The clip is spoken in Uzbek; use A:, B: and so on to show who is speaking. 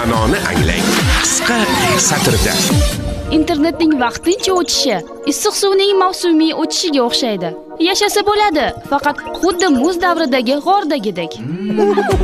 A: Ma'noni anglang. Qisqa satrda.
B: Internetning vaqtincha o'tishi issiq suvning mavsumiy o'tishiga o'xshaydi. Yashasa bo'ladi, faqat xuddi muz davridagi g'ordagidek.